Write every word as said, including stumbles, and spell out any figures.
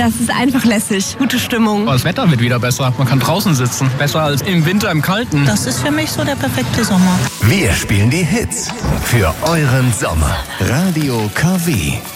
Das ist einfach lässig. Gute Stimmung. Das Wetter wird wieder besser. Man kann draußen sitzen. Besser als im Winter im Kalten. Das ist für mich so der perfekte Sommer. Wir spielen die Hits für euren Sommer. Radio K W.